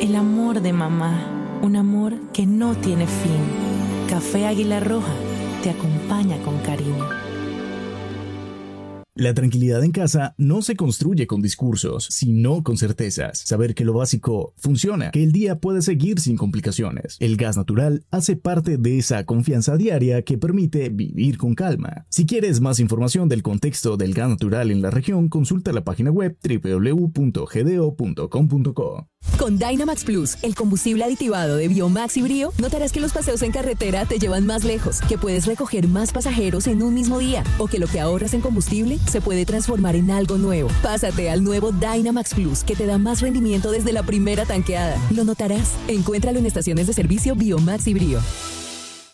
El amor de mamá, un amor que no tiene fin. Café Águila Roja te acompaña con cariño. La tranquilidad en casa no se construye con discursos, sino con certezas. Saber que lo básico funciona, que el día puede seguir sin complicaciones. El gas natural hace parte de esa confianza diaria que permite vivir con calma. Si quieres más información del contexto del gas natural en la región, consulta la página web www.gdo.com.co. Con Dynamax Plus, el combustible aditivado de Biomax y Brio, notarás que los paseos en carretera te llevan más lejos, que puedes recoger más pasajeros en un mismo día, o que lo que ahorras en combustible se puede transformar en algo nuevo. Pásate al nuevo Dynamax Plus, que te da más rendimiento desde la primera tanqueada. Lo notarás. Encuéntralo en estaciones de servicio Biomax y Brio.